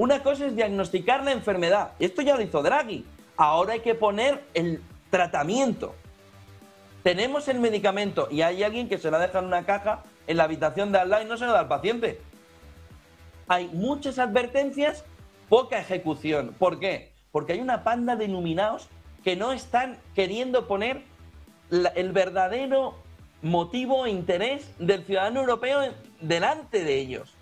Una cosa es diagnosticar la enfermedad. Esto ya lo hizo Draghi. Ahora hay que poner el tratamiento. Tenemos el medicamento y hay alguien que se la deja en una caja en la habitación de al lado y no se lo da al paciente. Hay muchas advertencias, poca ejecución. ¿Por qué? Porque hay una panda de iluminados que no están queriendo poner el verdadero motivo e interés del ciudadano europeo delante de ellos.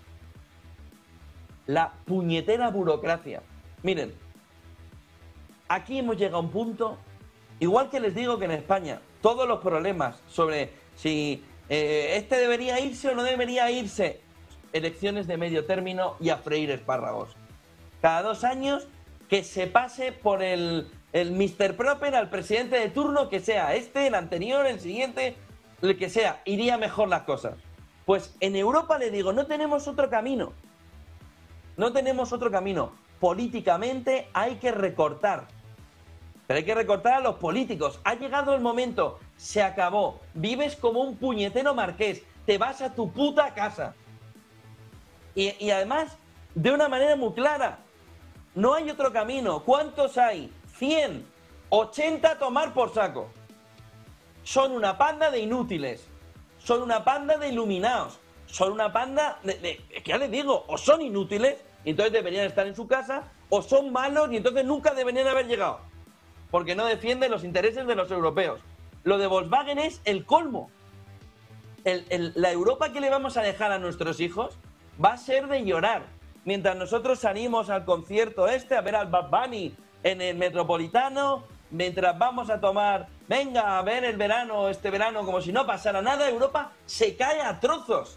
La puñetera burocracia. Miren, aquí hemos llegado a un punto, igual que les digo que en España, todos los problemas sobre si este debería irse o no debería irse, elecciones de medio término y a freír espárragos. Cada 2 años que se pase por el Mr. Proper al presidente de turno, que sea este, el anterior, el siguiente, el que sea, iría mejor las cosas. Pues en Europa, le digo, no tenemos otro camino. No tenemos otro camino. Políticamente hay que recortar. Pero hay que recortar a los políticos. Ha llegado el momento. Se acabó. Vives como un puñetero marqués. Te vas a tu puta casa. Y además, de una manera muy clara. No hay otro camino. ¿Cuántos hay? 100. 80 a tomar por saco. Son una panda de inútiles. Son una panda de iluminados. Son una panda de que ya les digo, o son inútiles y entonces deberían estar en su casa, o son malos y entonces nunca deberían haber llegado. Porque no defienden los intereses de los europeos. Lo de Volkswagen es el colmo. La Europa que le vamos a dejar a nuestros hijos va a ser de llorar. Mientras nosotros salimos al concierto a ver al Bad Bunny en el Metropolitano, mientras vamos a tomar, venga a ver el verano, este verano, como si no pasara nada, Europa se cae a trozos.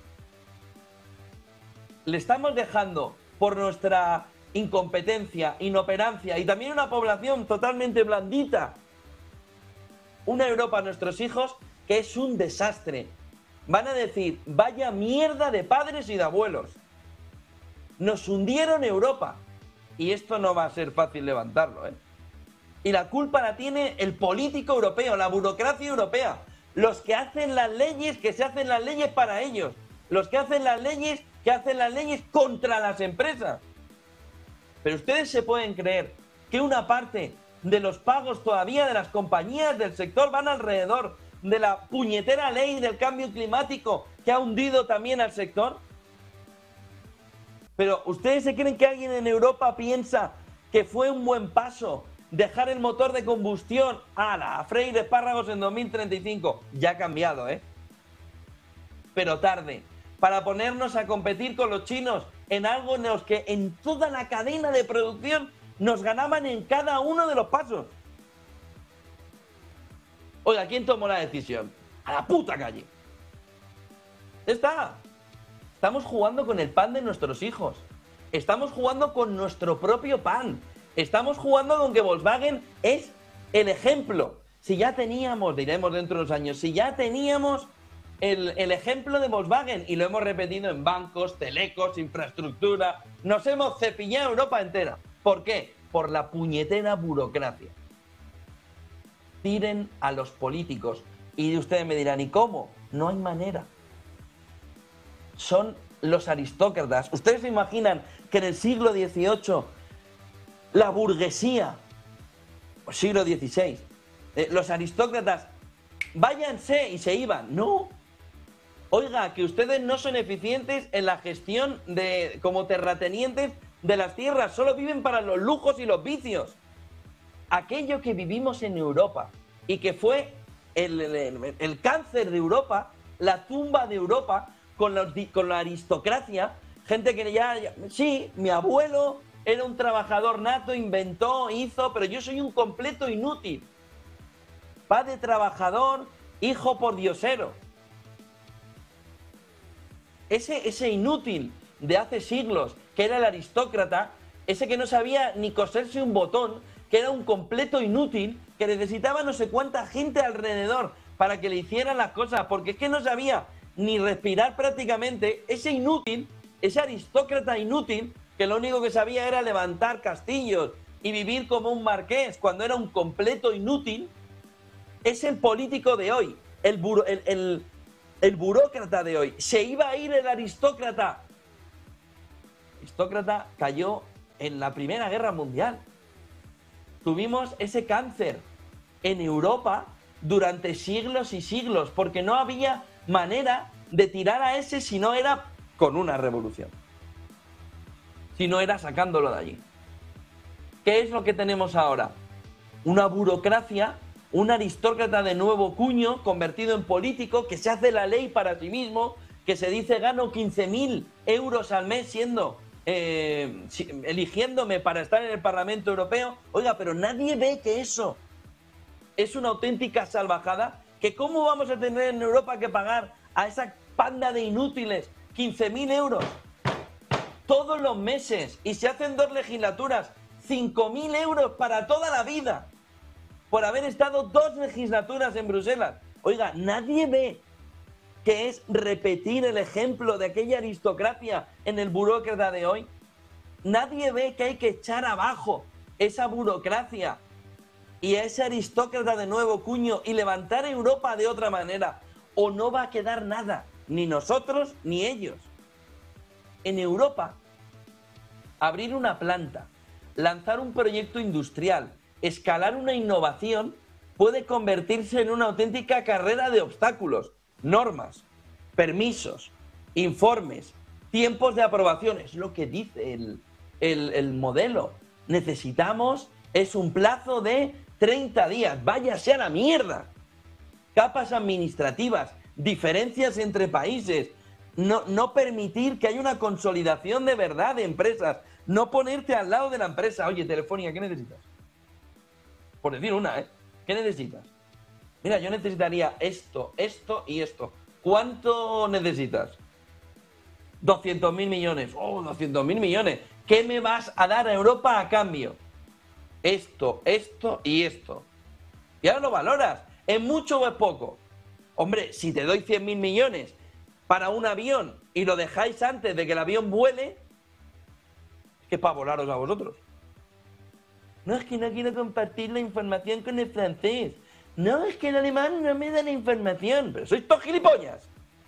Le estamos dejando, por nuestra incompetencia, inoperancia y también una población totalmente blandita, una Europa a nuestros hijos que es un desastre. Van a decir, vaya mierda de padres y de abuelos. Nos hundieron Europa. Y esto no va a ser fácil levantarlo, ¿eh? Y la culpa la tiene el político europeo, la burocracia europea. Los que hacen las leyes, que se hacen las leyes para ellos. Los que hacen las leyes, que hacen las leyes contra las empresas. Pero ustedes se pueden creer que una parte de los pagos todavía de las compañías del sector van alrededor de la puñetera ley del cambio climático que ha hundido también al sector. Pero ¿ustedes se creen que alguien en Europa piensa que fue un buen paso dejar el motor de combustión a freír espárragos en 2035? Ya ha cambiado, ¿eh? Pero tarde. Para ponernos a competir con los chinos en algo en los que en toda la cadena de producción nos ganaban en cada uno de los pasos. Oiga, ¿quién tomó la decisión? A la puta calle. Está. Estamos jugando con el pan de nuestros hijos. Estamos jugando con nuestro propio pan. Estamos jugando con que Volkswagen es el ejemplo. Si ya teníamos, diremos dentro de unos años, si ya teníamos el ejemplo de Volkswagen y lo hemos repetido en bancos, telecos, infraestructura, nos hemos cepillado Europa entera. ¿Por qué? Por la puñetera burocracia. Tiren a los políticos. Y ustedes me dirán, ¿y cómo? No hay manera. Son los aristócratas. ¿Ustedes se imaginan que en el siglo XVIII la burguesía, o siglo XVI, los aristócratas, váyanse y se iban? No. Oiga, que ustedes no son eficientes en la gestión como terratenientes de las tierras, solo viven para los lujos y los vicios. Aquello que vivimos en Europa y que fue el cáncer de Europa, la tumba de Europa, con la aristocracia, gente que sí, mi abuelo era un trabajador nato, inventó, hizo, pero yo soy un completo inútil. Padre trabajador, hijo pordiosero. Ese inútil de hace siglos, que era el aristócrata, ese que no sabía ni coserse un botón, que era un completo inútil, que necesitaba no sé cuánta gente alrededor para que le hicieran las cosas, porque es que no sabía ni respirar prácticamente. Ese inútil, ese aristócrata inútil, que lo único que sabía era levantar castillos y vivir como un marqués cuando era un completo inútil, es el político de hoy, el burócrata de hoy. Se iba a ir el aristócrata. El aristócrata cayó en la Primera Guerra Mundial. Tuvimos ese cáncer en Europa durante siglos y siglos, porque no había manera de tirar a ese si no era con una revolución, si no era sacándolo de allí. ¿Qué es lo que tenemos ahora? Una burocracia, un aristócrata de nuevo cuño convertido en político que se hace la ley para sí mismo, que se dice gano 15.000 euros al mes siendo eligiéndome para estar en el Parlamento Europeo. Oiga, pero nadie ve que eso es una auténtica salvajada, que cómo vamos a tener en Europa que pagar a esa panda de inútiles 15.000 euros todos los meses, y se hacen 2 legislaturas, 5.000 euros para toda la vida por haber estado 2 legislaturas en Bruselas. Oiga, nadie ve que es repetir el ejemplo de aquella aristocracia en el burócrata de hoy. Nadie ve que hay que echar abajo esa burocracia y a ese aristócrata de nuevo cuño y levantar Europa de otra manera, o no va a quedar nada, ni nosotros ni ellos. En Europa, abrir una planta, lanzar un proyecto industrial, escalar una innovación, puede convertirse en una auténtica carrera de obstáculos, normas, permisos, informes, tiempos de aprobación. Es lo que dice el modelo. Necesitamos, es un plazo de 30 días, váyase a la mierda. Capas administrativas, diferencias entre países, no permitir que haya una consolidación de verdad de empresas, no ponerte al lado de la empresa. Oye, Telefónica, ¿qué necesitas? Por decir una, ¿eh? ¿Qué necesitas? Mira, yo necesitaría esto, esto y esto. ¿Cuánto necesitas? 200.000 millones. Oh, 200.000 millones. ¿Qué me vas a dar a Europa a cambio? Esto, esto y esto. Y ahora lo valoras. ¿Es mucho o es poco? Hombre, si te doy 100.000 millones para un avión y lo dejáis antes de que el avión vuele, es que es para volaros a vosotros. No, es que no quiero compartir la información con el francés. No, es que el alemán no me da la información. Pero sois todos gilipollas.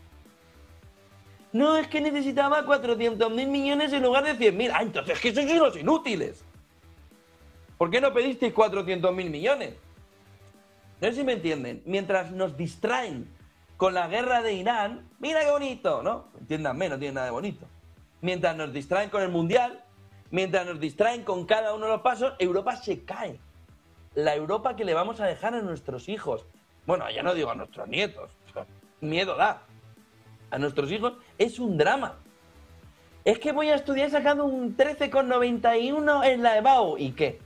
No, es que necesitaba 400.000 millones en lugar de 100.000. Ah, entonces es que sois unos inútiles. ¿Por qué no pedisteis 400.000 millones? No sé si me entienden. Mientras nos distraen con la guerra de Irán, mira qué bonito, ¿no? Entiéndanme, no tiene nada de bonito. Mientras nos distraen con el Mundial, mientras nos distraen con cada uno de los pasos, Europa se cae. La Europa que le vamos a dejar a nuestros hijos. Bueno, ya no digo a nuestros nietos. Miedo da. A nuestros hijos es un drama. Es que voy a estudiar sacando un 13,91 en la EBAU. ¿Y qué?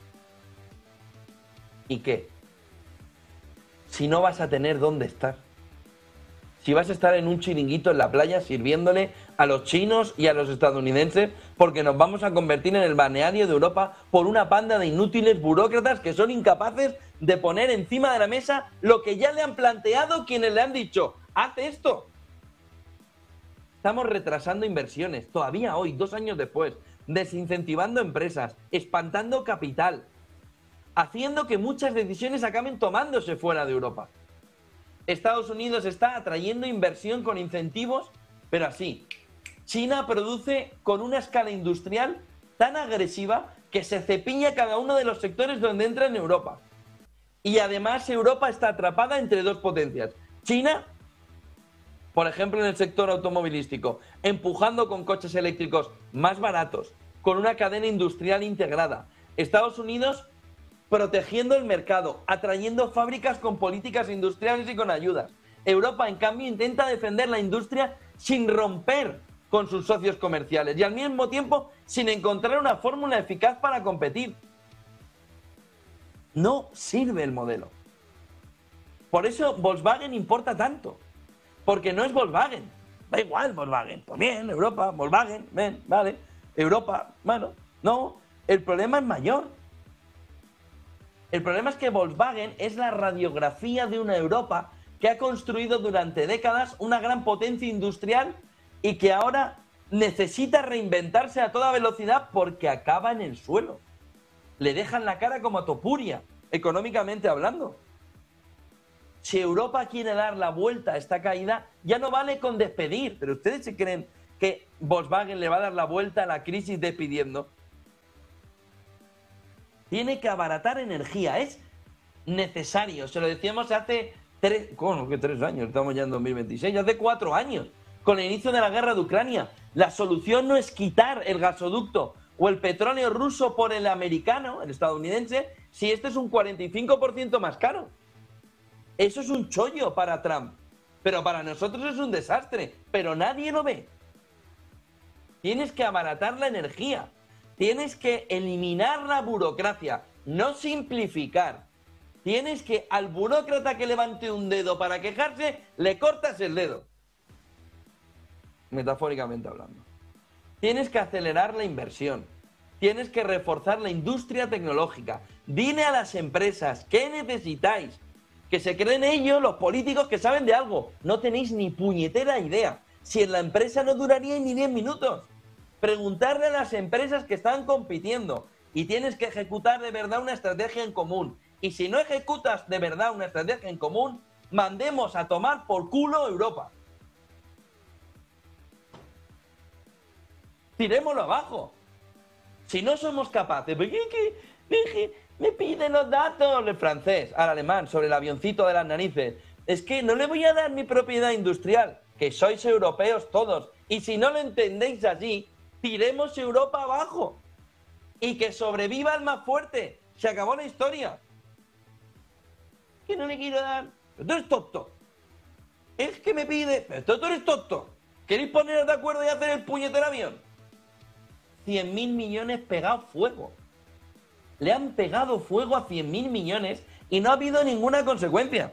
¿Y qué? Si no vas a tener dónde estar. Si vas a estar en un chiringuito en la playa sirviéndole a los chinos y a los estadounidenses, porque nos vamos a convertir en el balneario de Europa por una panda de inútiles burócratas que son incapaces de poner encima de la mesa lo que ya le han planteado quienes le han dicho, haz esto. Estamos retrasando inversiones, todavía hoy, 2 años después, desincentivando empresas, espantando capital, haciendo que muchas decisiones acaben tomándose fuera de Europa. Estados Unidos está atrayendo inversión con incentivos, pero así. China produce con una escala industrial tan agresiva que se cepilla cada uno de los sectores donde entra en Europa. Y además Europa está atrapada entre 2 potencias. China, por ejemplo, en el sector automovilístico, empujando con coches eléctricos más baratos, con una cadena industrial integrada. Estados Unidos protegiendo el mercado, atrayendo fábricas con políticas industriales y con ayudas. Europa, en cambio, intenta defender la industria sin romper con sus socios comerciales y al mismo tiempo sin encontrar una fórmula eficaz para competir. No sirve el modelo. Por eso Volkswagen importa tanto. Porque no es Volkswagen. Da igual Volkswagen. Pues bien, Europa, Volkswagen, ven, vale. Europa, bueno, no. El problema es mayor. El problema es que Volkswagen es la radiografía de una Europa que ha construido durante décadas una gran potencia industrial y que ahora necesita reinventarse a toda velocidad porque acaba en el suelo. Le dejan la cara como a Topuria, económicamente hablando. Si Europa quiere dar la vuelta a esta caída, ya no vale con despedir. Pero ustedes se creen que Volkswagen le va a dar la vuelta a la crisis despidiendo. Tiene que abaratar energía. Es necesario. Se lo decíamos hace 3 años. Estamos ya en 2026. Hace 4 años. Con el inicio de la guerra de Ucrania. La solución no es quitar el gasoducto o el petróleo ruso por el americano, el estadounidense, si este es un 45% más caro. Eso es un chollo para Trump. Pero para nosotros es un desastre. Pero nadie lo ve. Tienes que abaratar la energía. Tienes que eliminar la burocracia, no simplificar. Tienes que al burócrata que levante un dedo para quejarse, le cortas el dedo. Metafóricamente hablando. Tienes que acelerar la inversión. Tienes que reforzar la industria tecnológica. Dile a las empresas, ¿qué necesitáis? Que se creen ellos, los políticos, que saben de algo. No tenéis ni puñetera idea. Si en la empresa no duraría ni 10 minutos. Preguntarle a las empresas que están compitiendo y tienes que ejecutar de verdad una estrategia en común. Y si no ejecutas de verdad una estrategia en común, mandemos a tomar por culo Europa. Tirémoslo abajo. Si no somos capaces, me piden los datos, el francés, al alemán, sobre el avioncito de las narices. Es que no le voy a dar mi propiedad industrial, que sois europeos todos. Y si no lo entendéis así, tiremos Europa abajo y que sobreviva el más fuerte. Se acabó la historia. Que no le quiero dar. Pero tú eres tonto. Es que me pide. Pero tú eres tonto. ¿Queréis poneros de acuerdo y hacer el puñetero avión? 100.000 millones pegados fuego. Le han pegado fuego a 100.000 millones y no ha habido ninguna consecuencia.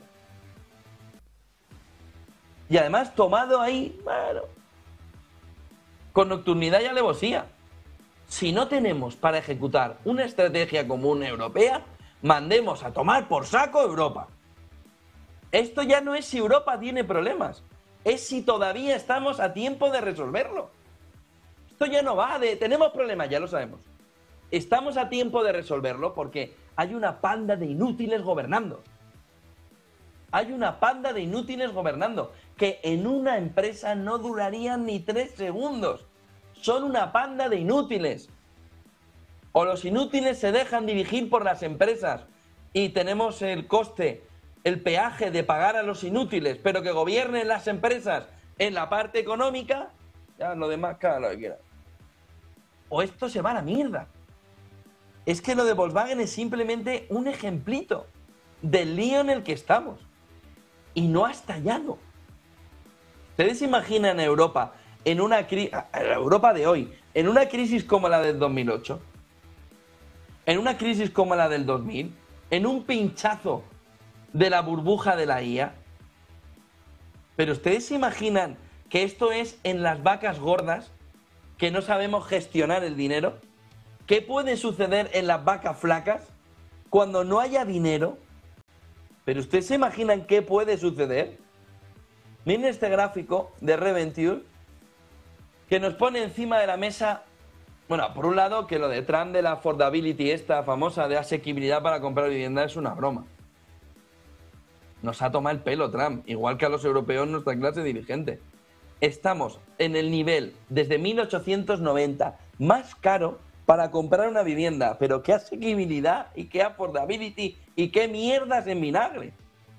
Y además tomado ahí, bueno, con nocturnidad y alevosía. Si no tenemos para ejecutar una estrategia común europea, mandemos a tomar por saco Europa. Esto ya no es si Europa tiene problemas, es si todavía estamos a tiempo de resolverlo. Esto ya no va de tenemos problemas, ya lo sabemos. Estamos a tiempo de resolverlo porque hay una panda de inútiles gobernando. Hay una panda de inútiles gobernando que en una empresa no durarían ni 3 segundos. Son una panda de inútiles. O los inútiles se dejan dirigir por las empresas y tenemos el coste, el peaje de pagar a los inútiles, pero que gobiernen las empresas en la parte económica, ya lo demás cada lo que quiera. O esto se va a la mierda. Es que lo de Volkswagen es simplemente un ejemplito del lío en el que estamos. Y no ha estallado. ¿Ustedes se imaginan Europa en una Europa de hoy, en una crisis como la del 2008? En una crisis como la del 2000, en un pinchazo de la burbuja de la IA. Pero ustedes se imaginan que esto es en las vacas gordas, que no sabemos gestionar el dinero. ¿Qué puede suceder en las vacas flacas cuando no haya dinero? Pero ustedes se imaginan qué puede suceder. Miren este gráfico de Reventure que nos pone encima de la mesa. Bueno, por un lado, que lo de Trump de la affordability, esta famosa de asequibilidad para comprar vivienda, es una broma. Nos ha tomado el pelo Trump, igual que a los europeos nuestra clase dirigente. Estamos en el nivel, desde 1890, más caro para comprar una vivienda. Pero qué asequibilidad y qué affordability y qué mierdas en vinagre.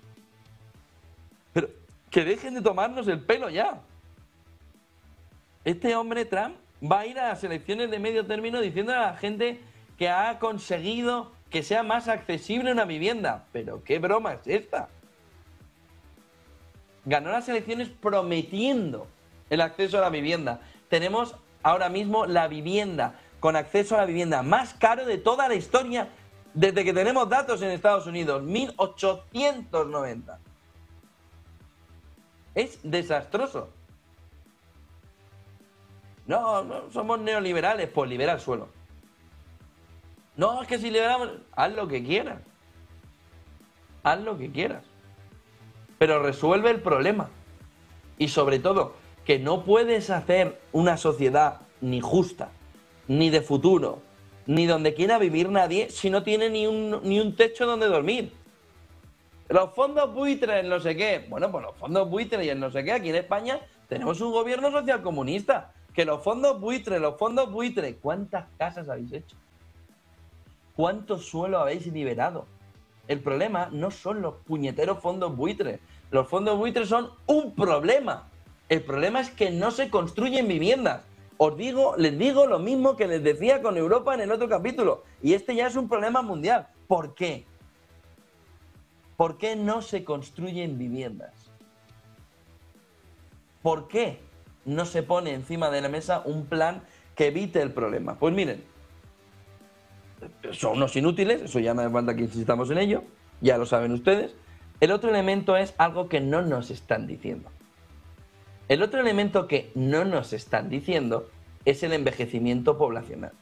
Pero que dejen de tomarnos el pelo ya. Este hombre, Trump, va a ir a las elecciones de medio término diciendo a la gente que ha conseguido que sea más accesible una vivienda. Pero qué broma es esta. Ganó las elecciones prometiendo el acceso a la vivienda. Tenemos ahora mismo la vivienda con acceso a la vivienda más caro de toda la historia desde que tenemos datos en Estados Unidos, 1890. Es desastroso. No, somos neoliberales, pues libera el suelo. No, es que si liberamos, haz lo que quieras. Haz lo que quieras. Pero resuelve el problema. Y sobre todo, que no puedes hacer una sociedad ni justa, ni de futuro, ni donde quiera vivir nadie si no tiene ni un techo donde dormir. Los fondos buitres, no sé qué. Bueno, pues los fondos buitres y el no sé qué, aquí en España tenemos un gobierno social comunista. Que los fondos buitres, ¿cuántas casas habéis hecho? ¿Cuánto suelo habéis liberado? El problema no son los puñeteros fondos buitres. Los fondos buitres son un problema. El problema es que no se construyen viviendas. Les digo lo mismo que les decía con Europa en el otro capítulo. Y este ya es un problema mundial. ¿Por qué? ¿Por qué no se construyen viviendas? ¿Por qué no se pone encima de la mesa un plan que evite el problema? Pues miren, son unos inútiles, eso ya no hace falta que insistamos en ello, ya lo saben ustedes. El otro elemento es algo que no nos están diciendo. El otro elemento que no nos están diciendo es el envejecimiento poblacional.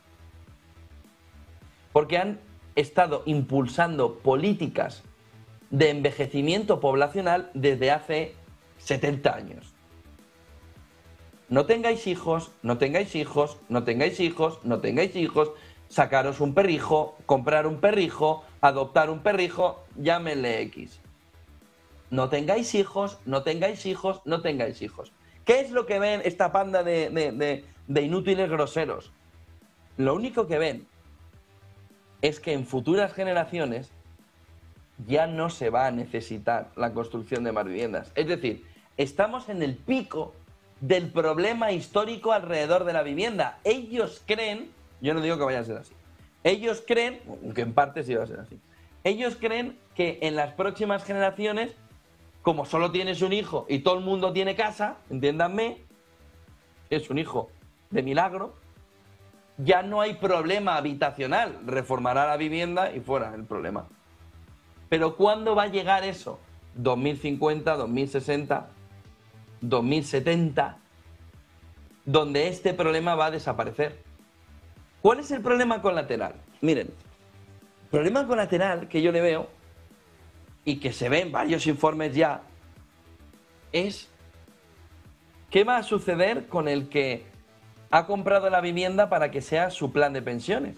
Porque han estado impulsando políticas de envejecimiento poblacional desde hace 70 años. No tengáis hijos, no tengáis hijos, no tengáis hijos, no tengáis hijos, sacaros un perrijo, comprar un perrijo, adoptar un perrijo, llámenle X. No tengáis hijos, no tengáis hijos, no tengáis hijos. ¿Qué es lo que ven esta panda de inútiles groseros? Lo único que ven es que en futuras generaciones ya no se va a necesitar la construcción de más viviendas. Es decir, estamos en el pico del problema histórico alrededor de la vivienda. Ellos creen, yo no digo que vaya a ser así, ellos creen, aunque en parte sí va a ser así, ellos creen que en las próximas generaciones, como solo tienes un hijo y todo el mundo tiene casa, entiéndanme, es un hijo de milagro, ya no hay problema habitacional, reformará la vivienda y fuera el problema. Pero ¿cuándo va a llegar eso? 2050, 2060, 2070, donde este problema va a desaparecer. ¿Cuál es el problema colateral? Miren, el problema colateral que yo le veo y que se ve en varios informes ya es qué va a suceder con el que ha comprado la vivienda para que sea su plan de pensiones.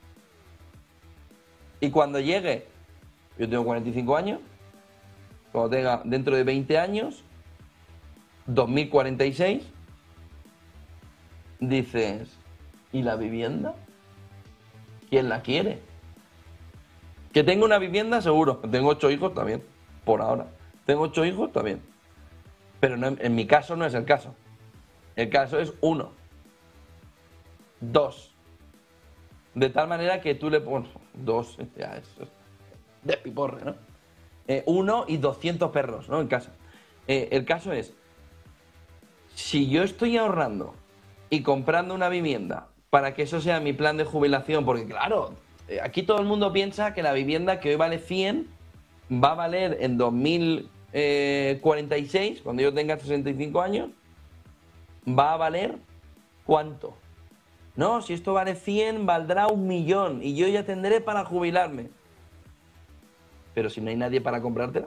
Y cuando llegue, yo tengo 45 años, cuando tenga dentro de 20 años, 2046, dices, ¿y la vivienda? ¿Quién la quiere? Que tengo una vivienda, seguro. Tengo 8 hijos también, por ahora. Tengo 8 hijos también. Pero no, en mi caso no es el caso. El caso es 1, 2. De tal manera que tú le pones 2, ya es de piporre, ¿no? 1 y 200 perros, ¿no? En casa. El caso es, si yo estoy ahorrando y comprando una vivienda para que eso sea mi plan de jubilación, porque claro, aquí todo el mundo piensa que la vivienda que hoy vale 100 va a valer en 2046, cuando yo tenga 65 años, va a valer ¿cuánto? No, si esto vale 100, valdrá 1.000.000 y yo ya tendré para jubilarme. Pero si no hay nadie para comprártela.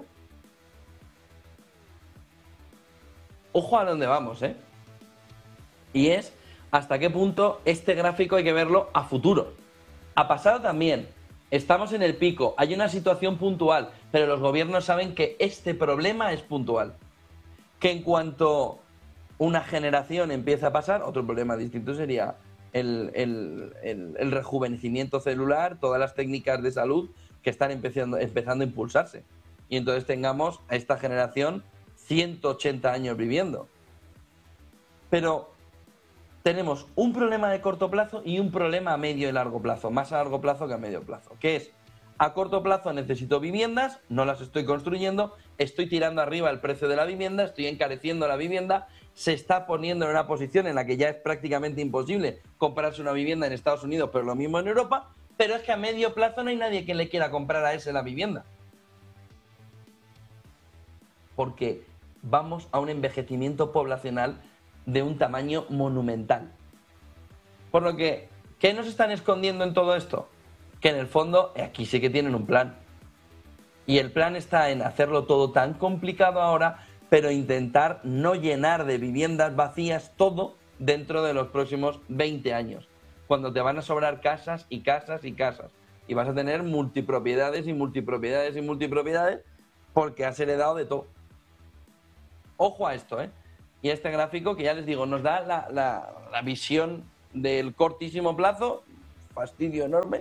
Ojo a dónde vamos, ¿eh? Y es hasta qué punto este gráfico hay que verlo a futuro. A pasado también. Estamos en el pico, hay una situación puntual, pero los gobiernos saben que este problema es puntual. Que en cuanto una generación empieza a pasar, otro problema distinto sería el rejuvenecimiento celular, todas las técnicas de salud que están empezando a impulsarse. Y entonces tengamos a esta generación 180 años viviendo. Pero tenemos un problema de corto plazo y un problema a medio y largo plazo, más a largo plazo que a medio plazo, que es, a corto plazo necesito viviendas, no las estoy construyendo, estoy tirando arriba el precio de la vivienda, estoy encareciendo la vivienda, se está poniendo en una posición en la que ya es prácticamente imposible comprarse una vivienda en Estados Unidos, pero lo mismo en Europa, pero es que a medio plazo no hay nadie que le quiera comprar a ese la vivienda. Porque vamos a un envejecimiento poblacional de un tamaño monumental. Por lo que, ¿qué nos están escondiendo en todo esto? Que en el fondo aquí sí que tienen un plan. Y el plan está en hacerlo todo tan complicado ahora, pero intentar no llenar de viviendas vacías todo dentro de los próximos 20 años, cuando te van a sobrar casas y casas y casas. Y vas a tener multipropiedades y multipropiedades y multipropiedades porque has heredado de todo. Ojo a esto, ¿eh? Y este gráfico que ya les digo, nos da la visión del cortísimo plazo, fastidio enorme,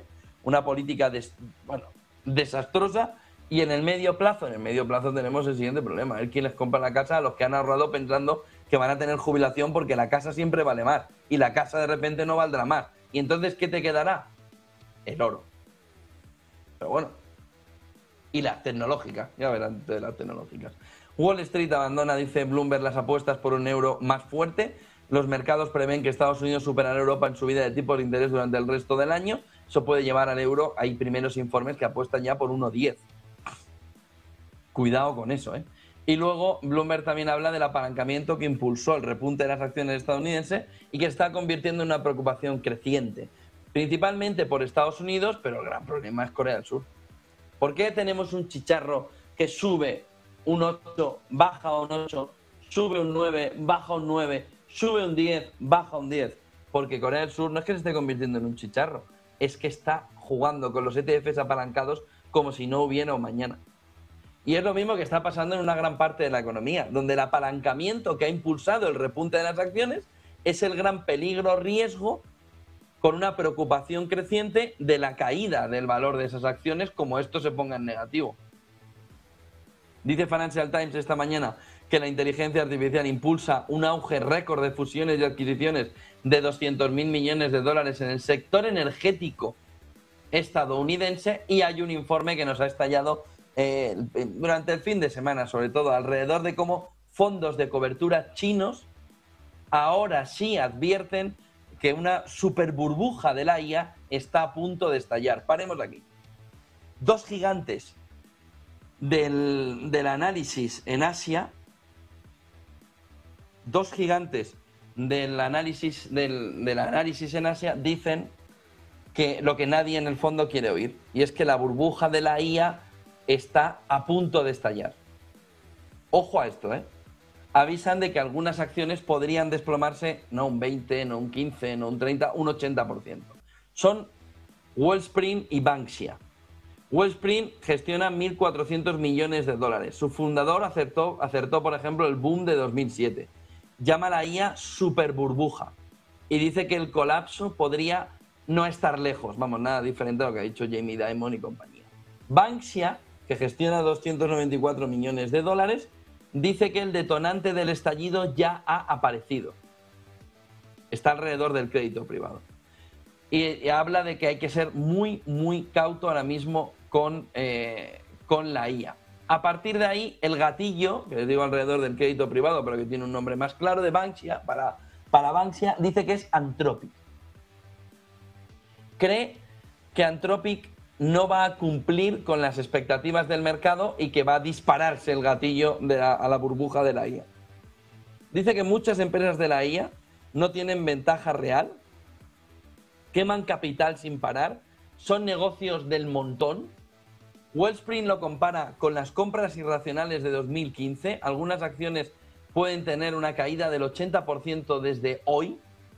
una política desastrosa. Y en el medio plazo tenemos el siguiente problema. Es quien les compra la casa a los que han ahorrado pensando que van a tener jubilación porque la casa siempre vale más y la casa de repente no valdrá más. Y entonces, ¿qué te quedará? El oro. Pero bueno. Y las tecnológicas, ya verán de las tecnológicas. Wall Street abandona, dice Bloomberg, las apuestas por un euro más fuerte. Los mercados prevén que Estados Unidos superará a Europa en subida de tipos de interés durante el resto del año. Eso puede llevar al euro. Hay primeros informes que apuestan ya por 1,10. Cuidado con eso, ¿eh? Y luego Bloomberg también habla del apalancamiento que impulsó el repunte de las acciones estadounidenses y que está convirtiendo en una preocupación creciente, principalmente por Estados Unidos, pero el gran problema es Corea del Sur. ¿Por qué tenemos un chicharro que sube un 8, baja un 8, sube un 9, baja un 9, sube un 10, baja un 10? Porque Corea del Sur no es que se esté convirtiendo en un chicharro, es que está jugando con los ETFs apalancados como si no hubiera un mañana. Y es lo mismo que está pasando en una gran parte de la economía, donde el apalancamiento que ha impulsado el repunte de las acciones es el gran peligro, riesgo, con una preocupación creciente de la caída del valor de esas acciones como esto se ponga en negativo. Dice Financial Times esta mañana que la inteligencia artificial impulsa un auge récord de fusiones y adquisiciones de 200.000 millones de dólares en el sector energético estadounidense, y hay un informe que nos ha estallado durante el fin de semana, sobre todo alrededor de cómo fondos de cobertura chinos ahora sí advierten que una super burbuja de la IA está a punto de estallar. Paremos aquí. Dos gigantes del análisis en Asia, en Asia dicen que lo que nadie en el fondo quiere oír, y es que la burbuja de la IA está a punto de estallar. Ojo a esto, ¿eh? Avisan de que algunas acciones podrían desplomarse no un 20, no un 15, no un 30, un 80%. Son Wellspring y Banksia. Wellspring gestiona 1.400 millones de dólares. Su fundador acertó, por ejemplo, el boom de 2007. Llama a la IA super burbuja y dice que el colapso podría no estar lejos. Vamos, nada diferente a lo que ha dicho Jamie Dimon y compañía. Banksia, que gestiona 294 millones de dólares, dice que el detonante del estallido ya ha aparecido. Está alrededor del crédito privado. Y habla de que hay que ser muy, muy cauto ahora mismo con la IA. A partir de ahí, el gatillo, que les digo alrededor del crédito privado, pero que tiene un nombre más claro, de Banksia, para Banksia, dice que es Anthropic. Cree que Anthropic no va a cumplir con las expectativas del mercado y que va a dispararse el gatillo a la burbuja de la IA. Dice que muchas empresas de la IA no tienen ventaja real, queman capital sin parar, son negocios del montón. Wellspring lo compara con las compras irracionales de 2015. Algunas acciones pueden tener una caída del 80% desde hoy.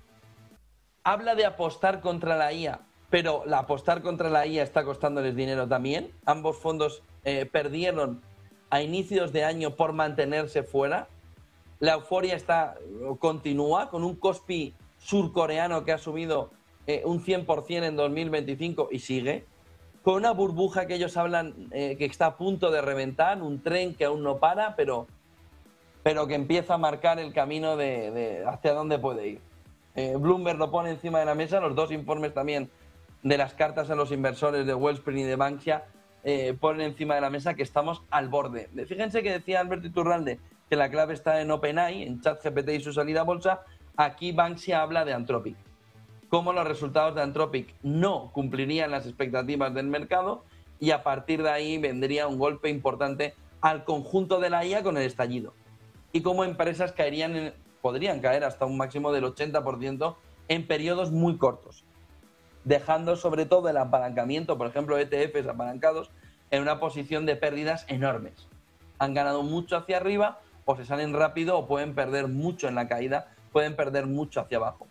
Habla de apostar contra la IA, pero la apostar contra la IA está costándoles dinero también. Ambos fondos perdieron a inicios de año por mantenerse fuera. La euforia continúa con un Kospi surcoreano que ha subido un 100% en 2025 y sigue. Con una burbuja que ellos hablan que está a punto de reventar, un tren que aún no para, pero que empieza a marcar el camino de hacia dónde puede ir. Bloomberg lo pone encima de la mesa, los dos informes también de las cartas a los inversores de Wellspring y de Banksia ponen encima de la mesa que estamos al borde. Fíjense que decía Alberto Iturralde que la clave está en OpenAI, en ChatGPT y su salida a bolsa. Aquí Banksia habla de Anthropic. Cómo los resultados de Anthropic no cumplirían las expectativas del mercado y a partir de ahí vendría un golpe importante al conjunto de la IA con el estallido. Y cómo empresas podrían caer hasta un máximo del 80% en periodos muy cortos, dejando sobre todo el apalancamiento, por ejemplo, ETFs apalancados, en una posición de pérdidas enormes. Han ganado mucho hacia arriba, o se salen rápido, o pueden perder mucho en la caída, pueden perder mucho hacia abajo.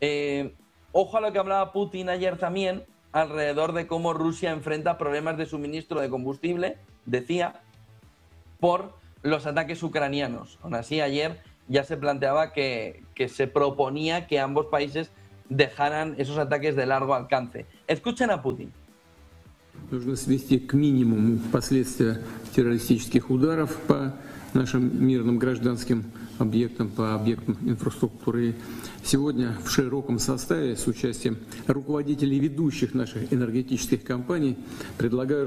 Ojo a lo que hablaba Putin ayer también, alrededor de cómo Rusia enfrenta problemas de suministro de combustible, decía, por los ataques ucranianos. Aún así, ayer ya se planteaba que se proponía que ambos países dejaran esos ataques de largo alcance. Escuchen a Putin. Нужно свести к минимуму последствия террористических ударов по нашим мирным гражданским объектам, по объектам инфраструктуры. Сегодня в широком составе с участием руководителей ведущих наших энергетических компаний предлагаю